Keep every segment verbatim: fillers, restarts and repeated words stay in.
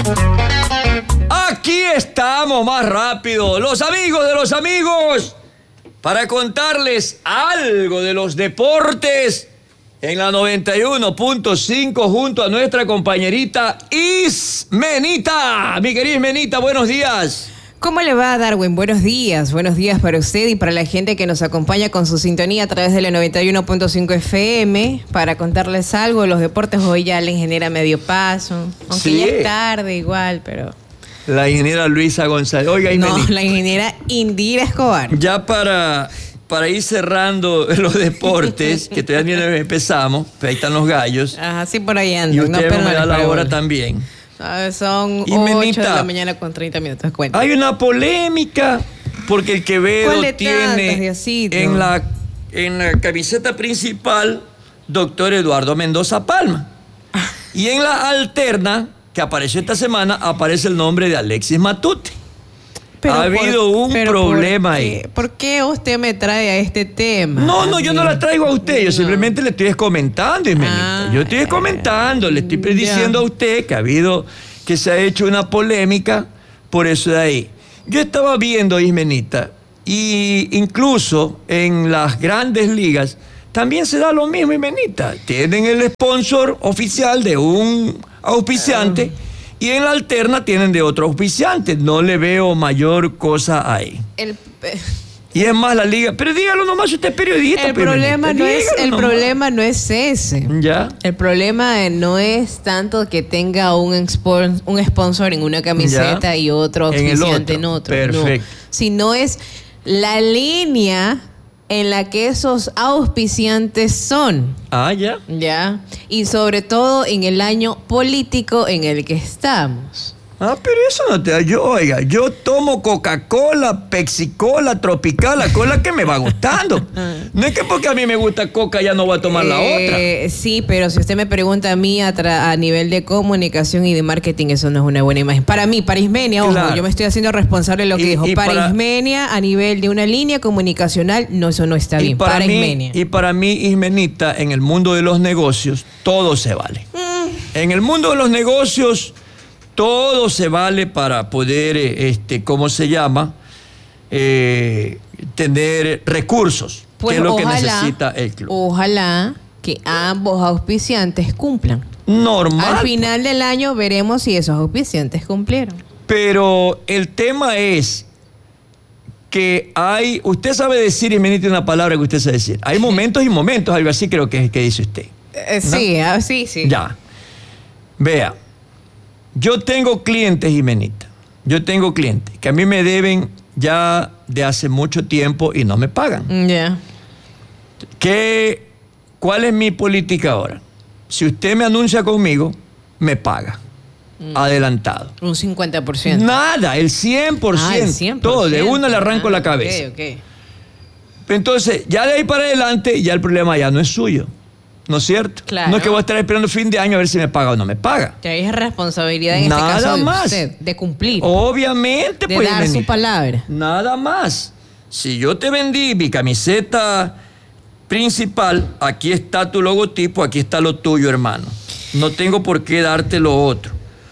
Aquí estamos más rápido, los amigos de los amigos, para contarles algo de los deportes en la noventa y uno punto cinco junto a nuestra compañerita Ismenita. Mi querida Ismenita, buenos días. ¿Cómo le va, Darwin? Buenos días. Buenos días para usted y para la gente que nos acompaña con su sintonía a través de la noventa y uno punto cinco F M para contarles algo de los deportes. Hoy ya la ingeniera medio paso, aunque Sí. ya es tarde igual, pero... La ingeniera Luisa González. Oiga, Ismenita. No, la ingeniera Indira Escobar. Ya para, para ir cerrando los deportes, que todavía ni empezamos, pero ahí están los gallos. Ajá, sí, por ahí Y ando. usted no, me da la pero- hora también. Ah, son Ismenita, ocho de la mañana con treinta minutos. Cuenta. Hay una polémica porque el Quevedo ¿Cuál de tantas, tiene Diosito? en la, en la camiseta principal doctor Eduardo Mendoza Palma. Y en la alterna, que apareció esta semana, aparece el nombre de Alexis Matute. Pero ha por- habido un pero problema ¿por ahí. qué? ¿Por qué usted me trae a este tema? No, no, yo no la traigo a usted, yo No. simplemente le estoy comentando, Ismenita. Ah, Yo estoy comentando, le estoy diciendo ya. a usted que ha habido, que se ha hecho una polémica por eso de ahí. Yo estaba viendo, Ismenita, y incluso en las grandes ligas también se da lo mismo, Ismenita. Tienen el sponsor oficial de un auspiciante y en la alterna tienen de otro auspiciante. No le veo mayor cosa ahí. El, Y es más la liga. Pero dígalo nomás, usted es periodista. el pues, problema Ismenita, no es dígalo el nomás. problema no es ese. Ya. El problema no es tanto que tenga un, expon- un sponsor en una camiseta Ya. y otro En el auspiciante otro. en otro. Perfecto. No. Sino es la línea en la que esos auspiciantes son. Ah, ya. ¿Ya? Y sobre todo en el año político en el que estamos. Ah, pero eso no te da. Yo, oiga, yo tomo Coca-Cola, Pepsi-Cola, Tropical, la cola que me va gustando. No es que porque a mí me gusta Coca ya no voy a tomar la otra. Eh, sí, pero si usted me pregunta a mí a, tra- a nivel de comunicación y de marketing, eso no es una buena imagen. Para mí, para Ismenia, ojo, Claro. yo me estoy haciendo responsable de lo que Y- dijo. y Para, para- Ismenia, a nivel de una línea comunicacional, no, eso no está bien. Para, mí, Ismenia. y para mí, Ismenita, en el mundo de los negocios, todo se vale. Mm. En el mundo de los negocios, todo se vale para poder, eh, este, ¿cómo se llama? Eh, tener recursos, Pues que es lo ojalá, que necesita el club. Ojalá que ambos auspiciantes cumplan. Normal. Al final del año veremos si esos auspiciantes cumplieron. Pero el tema es que hay, usted sabe decir, y me dice una palabra que usted sabe decir. Hay momentos y momentos, algo así creo que, que dice usted. Eh, sí, ah, sí, sí. Ya. Vea, yo tengo clientes, Jimenita. Yo tengo clientes que a mí me deben ya de hace mucho tiempo y no me pagan. Ya. ¿Qué, ¿Cuál es mi política ahora? Si usted me anuncia conmigo, me paga. Mm. Adelantado. Un cincuenta por ciento. Nada, el cien por ciento. Ah, el cien por ciento. Todo, de una le arranco Ah, la cabeza. ok, ok. Entonces, ya de ahí para adelante, ya el problema ya no es suyo. ¿No es cierto? Claro. No es que voy a estar esperando fin de año a ver si me paga o no me paga. Que ahí es responsabilidad en Nada este caso de más. usted, de cumplir, Obviamente, de pues. dar su Jimenita. palabra. Nada más. Si yo te vendí mi camiseta principal, aquí está tu logotipo, aquí está lo tuyo, hermano. No tengo por qué darte lo otro.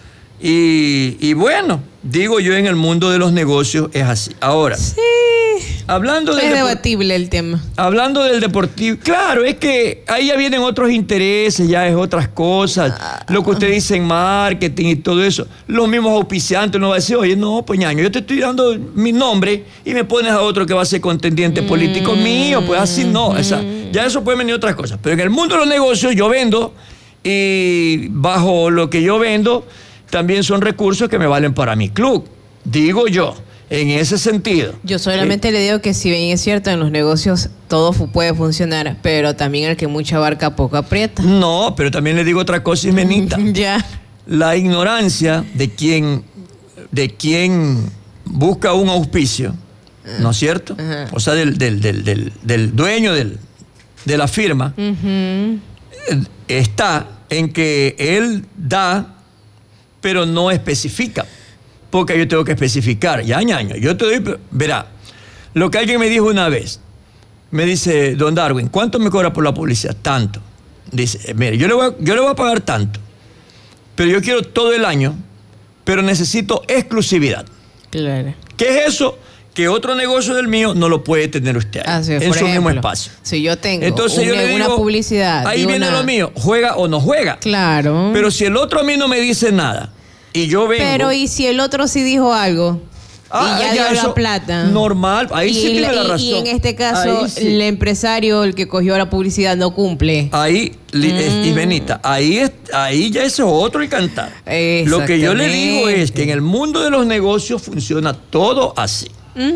Y, y bueno, digo yo, en el mundo de los negocios es así. Ahora, Sí. hablando del Es depor- debatible el tema. Hablando del deportivo, claro, es que ahí ya vienen otros intereses, ya es otras cosas, lo que usted dice en marketing y todo eso. Los mismos auspiciantes no va a decir, oye, no, pues ñaño, yo te estoy dando mi nombre y me pones a otro que va a ser contendiente político mío, pues así no. O sea, ya eso puede venir otras cosas. Pero en el mundo de los negocios yo vendo y bajo lo que yo vendo también son recursos que me valen para mi club, digo yo. En ese sentido. Yo solamente le digo que si bien es cierto, en los negocios todo fu- puede funcionar, pero también el que mucha abarca poco aprieta. No, pero también le digo otra cosa, Ismenita. Ya. La ignorancia de quien, de quien busca un auspicio, ¿no es cierto? Ajá. O sea, del, del, del, del, del dueño del, de la firma, Ujú. eh, está en que él da, pero no especifica. Porque yo tengo que especificar, ya ñaño, yo te doy, verá, lo que alguien me dijo una vez, me dice, don Darwin, ¿cuánto me cobra por la publicidad? Tanto. Dice, mire, yo le voy a, yo le voy a pagar tanto, pero yo quiero todo el año pero necesito exclusividad. Claro. ¿Qué es eso? Que otro negocio del mío no lo puede tener usted ahí, Así es, en por su ejemplo, mismo espacio. Si yo tengo Entonces una, yo le digo, una publicidad. ahí viene una... lo mío, juega o no juega. Claro. Pero si el otro a mí no me dice nada y yo vengo... Pero ¿y si el otro sí dijo algo? Ah, y ya, ya dio eso, la plata. Normal, ahí y sí tiene la y- razón. Y en este caso, Sí. el empresario, el que cogió la publicidad, no cumple. Ahí, mm. y Benita, ahí, es, ahí ya ese es otro el cantar. Lo que yo le digo es que en el mundo de los negocios funciona todo así.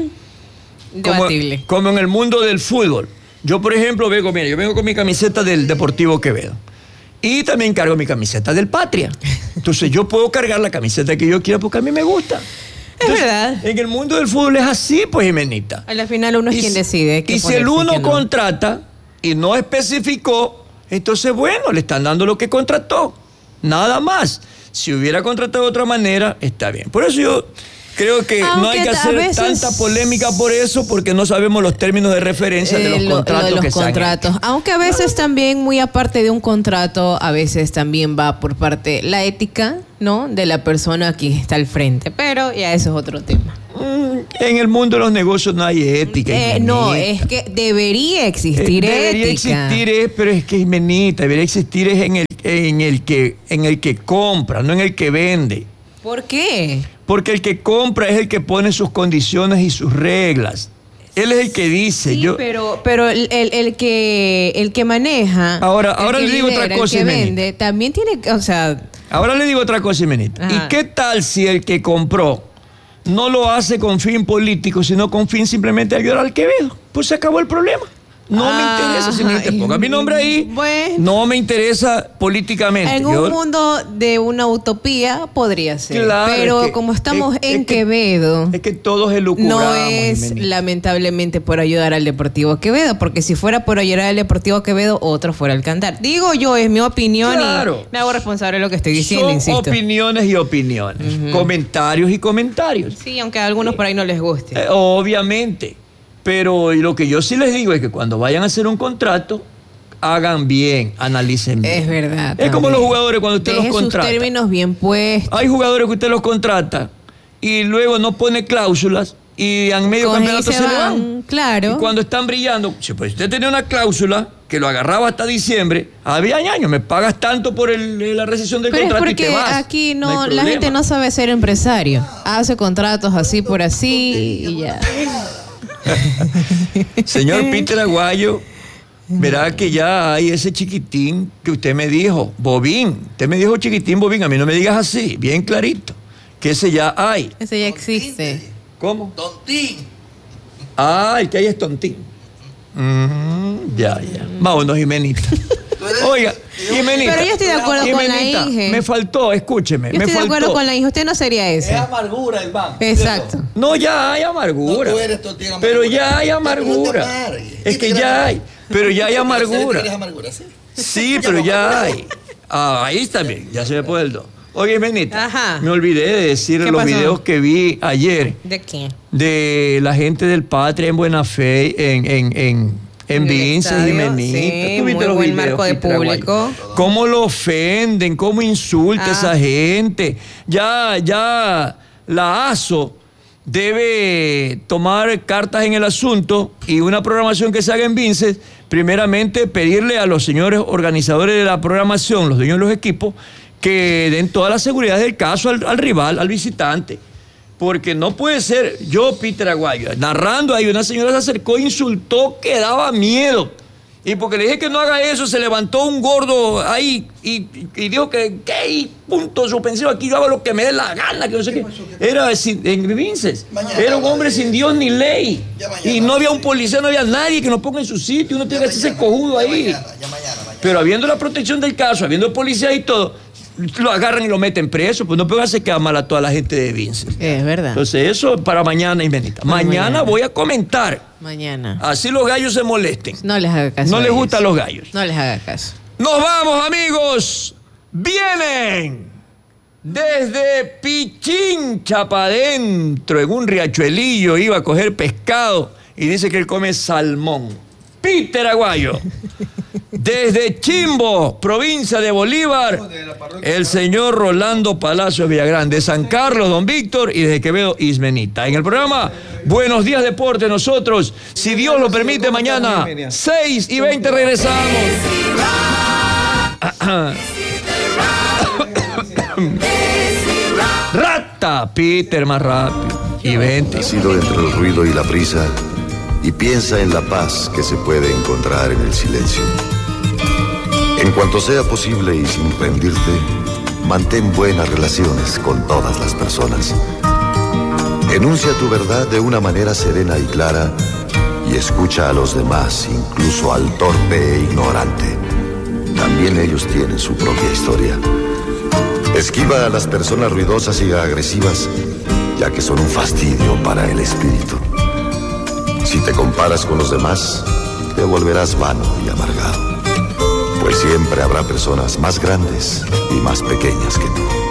Mm. Debatible. Como, como en el mundo del fútbol. Yo, por ejemplo, vengo, mira, yo vengo con mi camiseta del Deportivo Quevedo. Y también cargo mi camiseta del Patria. Entonces yo puedo cargar la camiseta que yo quiera porque a mí me gusta. Entonces, es verdad. En el mundo del fútbol es así, pues, Jimenita. Al final uno es y quien si, decide. Y si el uno no. contrata y no especificó, entonces, bueno, le están dando lo que contrató. Nada más. Si hubiera contratado de otra manera, está bien. Por eso yo creo que Aunque no hay que hacer veces... tanta polémica por eso, porque no sabemos los términos de referencia eh, de los lo, contratos lo de los que contratos. Se han Aunque a veces también, muy aparte de un contrato, a veces también va por parte la ética, ¿no? De la persona que está al frente. Pero ya eso es otro tema. En el mundo de los negocios no hay ética. Eh, no, es que debería existir eh, ética. Debería existir, es, pero es que, Jimenita, debería existir es en el, en, el que, en el que compra, no en el que vende. ¿Por qué? Porque el que compra es el que pone sus condiciones y sus reglas. Él es el que dice. Sí, yo, pero, pero el, el, el, que, el que maneja, ahora, ahora le digo lidera, otra cosa, el que vende, también tiene, o sea... Ahora le digo otra cosa, Jimenita. ¿Y qué tal si el que compró no lo hace con fin político, sino con fin simplemente de ayudar al Quevedo? Pues se acabó el problema. No ah, me interesa, simplemente ponga mi nombre ahí. Bueno, no me interesa políticamente. En Yo, un mundo de una utopía podría ser. Claro, pero es que, como estamos es, en es que, Quevedo, es que todos elucubramos. No es Jimenita. lamentablemente por ayudar al Deportivo Quevedo, porque si fuera por ayudar al Deportivo Quevedo, otro fuera al cantar. Digo yo, es mi opinión claro. y me hago responsable de lo que estoy diciendo, Son insisto. opiniones y opiniones, uh-huh. comentarios y comentarios. Sí, aunque a algunos por ahí no les guste. Eh, obviamente. Pero lo que yo sí les digo es que cuando vayan a hacer un contrato, hagan bien, analicen bien. Es verdad. Es también. Como los jugadores cuando usted Deje los contrata. Sus términos bien puestos. Hay jugadores que usted los contrata y luego no pone cláusulas y en medio Con campeonato se, se van, le van. Claro. Y cuando están brillando, si pues usted tenía una cláusula que lo agarraba hasta diciembre, había años, me pagas tanto por el, la rescisión del Pero contrato es y te vas. porque aquí no, no la gente no sabe ser empresario. Hace contratos así por así y ya. Señor Peter Aguayo, verá que ya hay ese chiquitín que usted me dijo, Bobín. Usted me dijo chiquitín, Bobín, a mí no me digas así, bien clarito, que ese ya hay. Ese ya existe. ¿Cómo? Tontín. Ah, el que hay es tontín. Mm, ya, ya. Vámonos, Jimenita. Oiga, Jimenita. Pero yo estoy de acuerdo Jimenita, con la Inge. Me faltó, escúcheme. Yo me estoy faltó. de acuerdo con la Inge. Usted no sería ese. Es amargura el banco. Exacto. No, ya hay amargura. No, tú eres tontín, amargura. Pero ya hay amargura. Es que ya hay. Pero ya hay amargura. ¿Eres amargura, sí? Sí, pero ya hay. Ah, ahí está bien. Ya se me puede el dos. Oye, Benita, Ajá. me olvidé de decir los pasó? videos que vi ayer. ¿De qué? De la gente del Patria en Buena Fe, en, en, en, en Vinces y Jimenita. Sí, muy buen marco de público. Cómo lo ofenden, cómo insulta a Ah. esa gente. Ya, ya la ASO debe tomar cartas en el asunto y una programación que se haga en Vinces, primeramente pedirle a los señores organizadores de la programación, los dueños de los equipos, que den toda la seguridad del caso al, al rival, al visitante. Porque no puede ser, yo, Peter Aguayo, narrando ahí, una señora se acercó, insultó, que daba miedo. Y porque le dije que no haga eso, se levantó un gordo ahí y, y, y dijo que, que punto suspensivo, aquí yo hago lo que me dé la gana, que no sé qué. qué. Era sin, en Vinces, era un hombre sin Dios ni ley. Y no había un policía, no había nadie que nos ponga en su sitio, uno tiene que hacerse cojudo ahí. Mañana, ya mañana, mañana. Pero habiendo la protección del caso, habiendo policía y todo, lo agarran y lo meten preso, pues no pueden hacer quedar mal a toda la gente de Vinces. Es verdad. Entonces eso para mañana, Jimenita. Mañana, mañana voy a comentar. Mañana. Así los gallos se molesten. No les haga caso. No a les ellos. gustan los gallos. No les haga caso. Nos vamos, amigos. Vienen desde Pichincha para adentro, en un riachuelillo, iba a coger pescado y dice que él come salmón. Peter Aguayo. Desde Chimbo, provincia de Bolívar, el señor Rolando Palacios Villagrán. De San Carlos, don Víctor. Y desde Quevedo, Ismenita. En el programa Buenos Días Deporte, nosotros, si Dios lo permite, mañana, seis y veinte regresamos. Rata, Peter, más rápido. Y vente. Nacido entre el ruido y la prisa, y piensa en la paz que se puede encontrar en el silencio. En cuanto sea posible y sin rendirte, mantén buenas relaciones con todas las personas. Enuncia tu verdad de una manera serena y clara y escucha a los demás, incluso al torpe e ignorante. También ellos tienen su propia historia. Esquiva a las personas ruidosas y agresivas, ya que son un fastidio para el espíritu. Si te comparas con los demás, te volverás vano y amargado, pues siempre habrá personas más grandes y más pequeñas que tú.